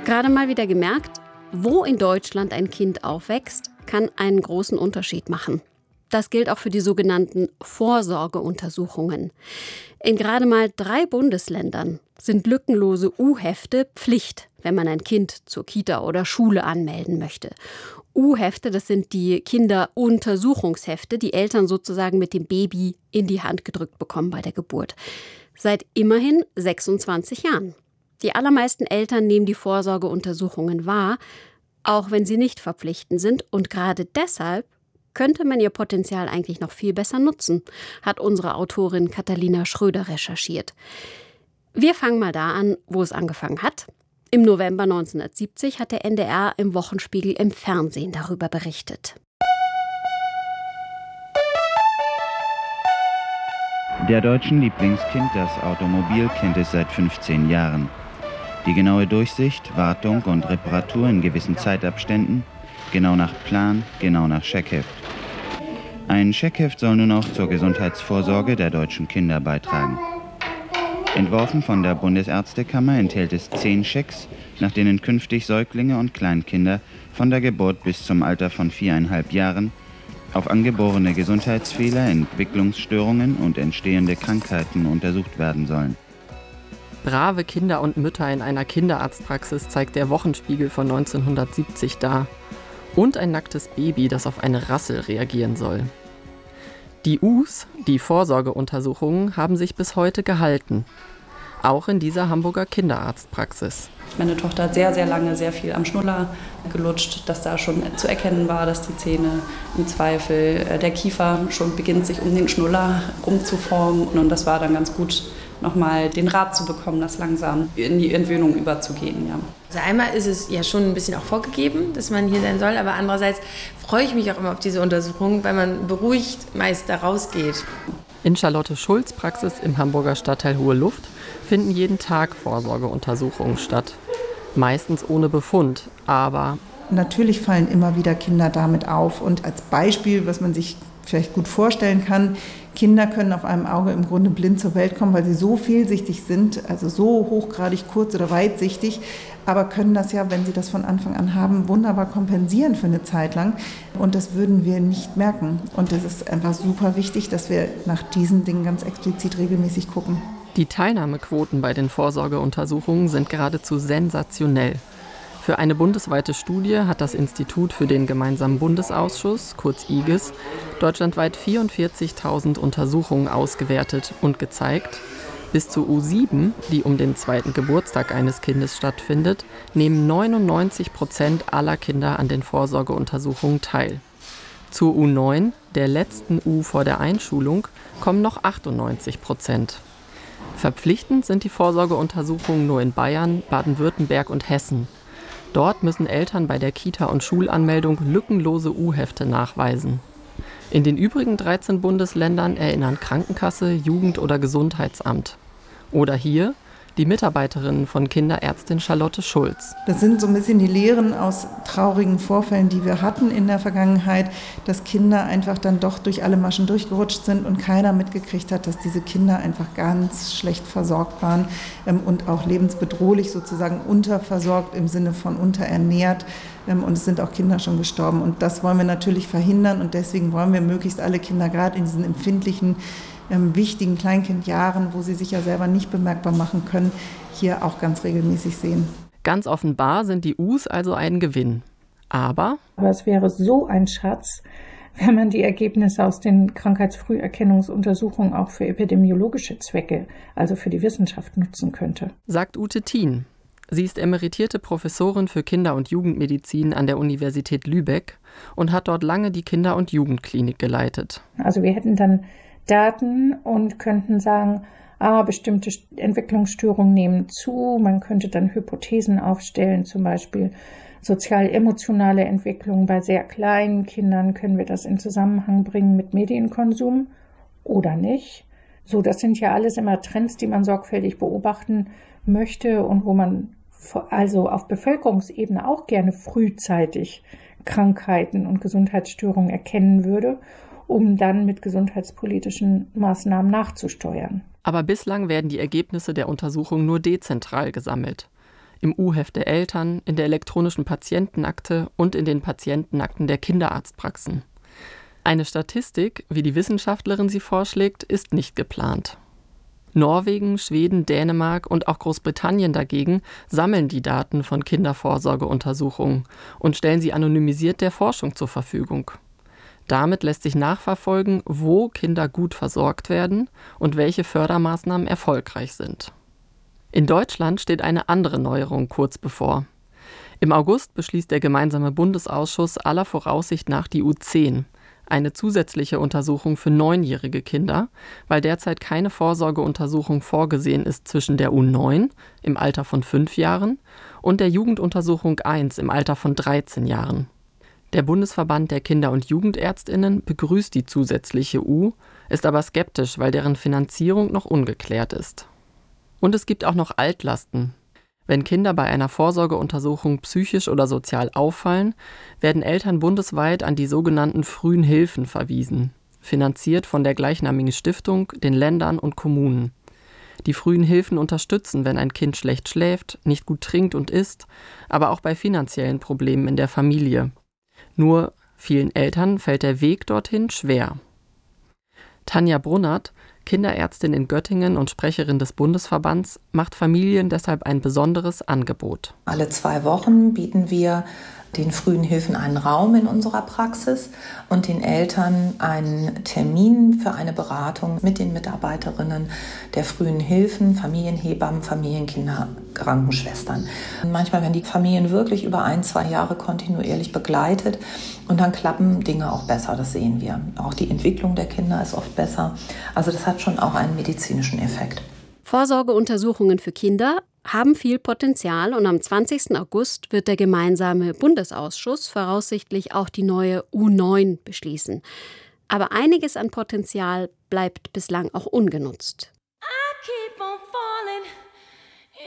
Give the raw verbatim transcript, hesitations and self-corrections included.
Gerade mal wieder gemerkt, wo in Deutschland ein Kind aufwächst, kann einen großen Unterschied machen. Das gilt auch für die sogenannten Vorsorgeuntersuchungen. In gerade mal drei Bundesländern sind lückenlose U-Hefte Pflicht, wenn man ein Kind zur Kita oder Schule anmelden möchte. U-Hefte, das sind die Kinderuntersuchungshefte, die Eltern sozusagen mit dem Baby in die Hand gedrückt bekommen bei der Geburt. Seit immerhin sechsundzwanzig Jahren. Die allermeisten Eltern nehmen die Vorsorgeuntersuchungen wahr, auch wenn sie nicht verpflichtend sind. Und gerade deshalb könnte man ihr Potenzial eigentlich noch viel besser nutzen, hat unsere Autorin Katharina Schröder recherchiert. Wir fangen mal da an, wo es angefangen hat. Im November neunzehnhundertsiebzig hat der N D R im Wochenspiegel im Fernsehen darüber berichtet. Der deutschen Lieblingskind, das Automobil, kennt es seit fünfzehn Jahren. Die genaue Durchsicht, Wartung und Reparatur in gewissen Zeitabständen, genau nach Plan, genau nach Scheckheft. Ein Scheckheft soll nun auch zur Gesundheitsvorsorge der deutschen Kinder beitragen. Entworfen von der Bundesärztekammer enthält es zehn Schecks, nach denen künftig Säuglinge und Kleinkinder von der Geburt bis zum Alter von viereinhalb Jahren auf angeborene Gesundheitsfehler, Entwicklungsstörungen und entstehende Krankheiten untersucht werden sollen. Brave Kinder und Mütter in einer Kinderarztpraxis zeigt der Wochenspiegel von neunzehnhundertsiebzig dar. Und ein nacktes Baby, das auf eine Rassel reagieren soll. Die U's, die Vorsorgeuntersuchungen, haben sich bis heute gehalten. Auch in dieser Hamburger Kinderarztpraxis. Meine Tochter hat sehr, sehr lange sehr viel am Schnuller gelutscht, dass da schon zu erkennen war, dass die Zähne im Zweifel, der Kiefer schon beginnt, sich um den Schnuller rumzuformen. Und das war dann ganz gut, nochmal den Rat zu bekommen, das langsam in die Entwöhnung überzugehen. Ja. Also einmal ist es ja schon ein bisschen auch vorgegeben, dass man hier sein soll, aber andererseits freue ich mich auch immer auf diese Untersuchung, weil man beruhigt meist da rausgeht. In Charlotte Schulz' Praxis im Hamburger Stadtteil Hohe Luft finden jeden Tag Vorsorgeuntersuchungen statt. Meistens ohne Befund, aber natürlich fallen immer wieder Kinder damit auf. Und als Beispiel, was man sich vielleicht gut vorstellen kann, Kinder können auf einem Auge im Grunde blind zur Welt kommen, weil sie so fehlsichtig sind, also so hochgradig kurz- oder weitsichtig, aber können das ja, wenn sie das von Anfang an haben, wunderbar kompensieren für eine Zeit lang. Und das würden wir nicht merken. Und das ist einfach super wichtig, dass wir nach diesen Dingen ganz explizit regelmäßig gucken. Die Teilnahmequoten bei den Vorsorgeuntersuchungen sind geradezu sensationell. Für eine bundesweite Studie hat das Institut für den Gemeinsamen Bundesausschuss, kurz I G E S, deutschlandweit vierundvierzigtausend Untersuchungen ausgewertet und gezeigt, bis zur U sieben, die um den zweiten Geburtstag eines Kindes stattfindet, nehmen neunundneunzig Prozent aller Kinder an den Vorsorgeuntersuchungen teil. Zur U neun, der letzten U vor der Einschulung, kommen noch achtundneunzig Prozent. Verpflichtend sind die Vorsorgeuntersuchungen nur in Bayern, Baden-Württemberg und Hessen. Dort müssen Eltern bei der Kita- und Schulanmeldung lückenlose U-Hefte nachweisen. In den übrigen dreizehn Bundesländern erinnern Krankenkasse, Jugend- oder Gesundheitsamt. Oder hier die Mitarbeiterinnen von Kinderärztin Charlotte Schulz. Das sind so ein bisschen die Lehren aus traurigen Vorfällen, die wir hatten in der Vergangenheit, dass Kinder einfach dann doch durch alle Maschen durchgerutscht sind und keiner mitgekriegt hat, dass diese Kinder einfach ganz schlecht versorgt waren ähm, und auch lebensbedrohlich sozusagen unterversorgt im Sinne von unterernährt. Ähm, und es sind auch Kinder schon gestorben. Und das wollen wir natürlich verhindern und deswegen wollen wir möglichst alle Kinder gerade in diesen empfindlichen Ähm, wichtigen Kleinkindjahren, wo sie sich ja selber nicht bemerkbar machen können, hier auch ganz regelmäßig sehen. Ganz offenbar sind die U's also ein Gewinn. Aber, Aber es wäre so ein Schatz, wenn man die Ergebnisse aus den Krankheitsfrüherkennungsuntersuchungen auch für epidemiologische Zwecke, also für die Wissenschaft, nutzen könnte. Sagt Ute Thien. Sie ist emeritierte Professorin für Kinder- und Jugendmedizin an der Universität Lübeck und hat dort lange die Kinder- und Jugendklinik geleitet. Also wir hätten dann Daten und könnten sagen, ah, bestimmte Entwicklungsstörungen nehmen zu. Man könnte dann Hypothesen aufstellen, zum Beispiel sozial-emotionale Entwicklung bei sehr kleinen Kindern. Können wir das in Zusammenhang bringen mit Medienkonsum oder nicht? So, das sind ja alles immer Trends, die man sorgfältig beobachten möchte und wo man also auf Bevölkerungsebene auch gerne frühzeitig Krankheiten und Gesundheitsstörungen erkennen würde, um dann mit gesundheitspolitischen Maßnahmen nachzusteuern. Aber bislang werden die Ergebnisse der Untersuchung nur dezentral gesammelt. Im U-Heft der Eltern, in der elektronischen Patientenakte und in den Patientenakten der Kinderarztpraxen. Eine Statistik, wie die Wissenschaftlerin sie vorschlägt, ist nicht geplant. Norwegen, Schweden, Dänemark und auch Großbritannien dagegen sammeln die Daten von Kindervorsorgeuntersuchungen und stellen sie anonymisiert der Forschung zur Verfügung. Damit lässt sich nachverfolgen, wo Kinder gut versorgt werden und welche Fördermaßnahmen erfolgreich sind. In Deutschland steht eine andere Neuerung kurz bevor. Im August beschließt der gemeinsame Bundesausschuss aller Voraussicht nach die U zehn, eine zusätzliche Untersuchung für neunjährige Kinder, weil derzeit keine Vorsorgeuntersuchung vorgesehen ist zwischen der U neun im Alter von fünf Jahren und der Jugenduntersuchung eins im Alter von dreizehn Jahren. Der Bundesverband der Kinder- und Jugendärztinnen begrüßt die zusätzliche U, ist aber skeptisch, weil deren Finanzierung noch ungeklärt ist. Und es gibt auch noch Altlasten. Wenn Kinder bei einer Vorsorgeuntersuchung psychisch oder sozial auffallen, werden Eltern bundesweit an die sogenannten frühen Hilfen verwiesen, finanziert von der gleichnamigen Stiftung, den Ländern und Kommunen. Die frühen Hilfen unterstützen, wenn ein Kind schlecht schläft, nicht gut trinkt und isst, aber auch bei finanziellen Problemen in der Familie. Nur vielen Eltern fällt der Weg dorthin schwer. Tanja Brunnert, Kinderärztin in Göttingen und Sprecherin des Bundesverbands, macht Familien deshalb ein besonderes Angebot. Alle zwei Wochen bieten wir den frühen Hilfen einen Raum in unserer Praxis und den Eltern einen Termin für eine Beratung mit den Mitarbeiterinnen der frühen Hilfen, Familienhebammen, Familienkinder, Krankenschwestern. Manchmal werden die Familien wirklich über ein, zwei Jahre kontinuierlich begleitet und dann klappen Dinge auch besser, das sehen wir. Auch die Entwicklung der Kinder ist oft besser. Also das hat schon auch einen medizinischen Effekt. Vorsorgeuntersuchungen für Kinder haben viel Potenzial und am zwanzigsten August wird der gemeinsame Bundesausschuss voraussichtlich auch die neue U neun beschließen. Aber einiges an Potenzial bleibt bislang auch ungenutzt.